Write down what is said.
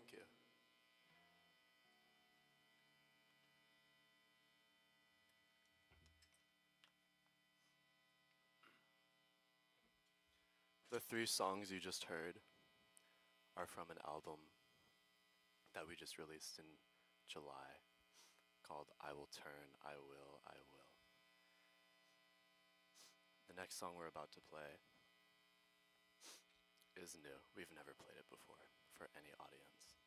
Thank you. The three songs you just heard are from an album that we just released in July called I Will Turn, I Will, I Will. The next song we're about to play is new. We've never played it before for any audience.